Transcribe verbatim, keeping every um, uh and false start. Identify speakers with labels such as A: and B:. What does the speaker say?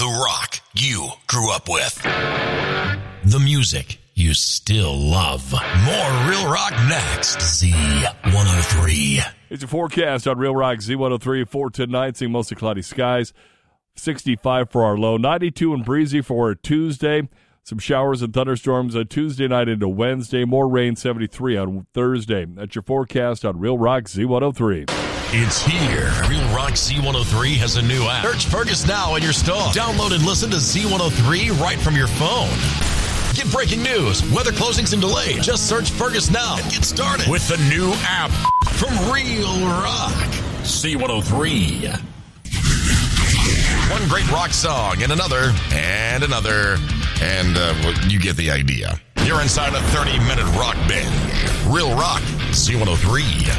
A: The rock you grew up with. The music you still love. More Real Rock next. Z one oh three.
B: It's a forecast on Real Rock Z one oh three for tonight. Seeing mostly cloudy skies. sixty-five for our low. ninety-two and breezy for Tuesday. Some showers and thunderstorms on Tuesday night into Wednesday. More rain, seventy-three on Thursday. That's your forecast on Real Rock Z one oh three.
A: It's here. Real Rock Z one oh three has a new app. Search Fergus now in your store. Download and listen to Z one oh three right from your phone. Get breaking news, weather closings, and delays. Just search Fergus now and get started with the new app from Real Rock Z one oh three. One great rock song and another and another, and uh, well, you get the idea. You're inside a thirty-minute rock binge. Real Rock Z one oh three.